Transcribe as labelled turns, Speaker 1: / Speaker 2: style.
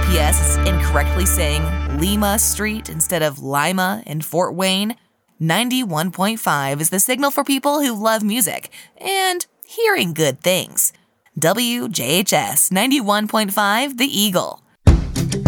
Speaker 1: UPS is incorrectly saying Lima Street instead of Lima in Fort Wayne, 91.5 is the signal for people who love music and hearing good things. WJHS 91.5 The Eagle.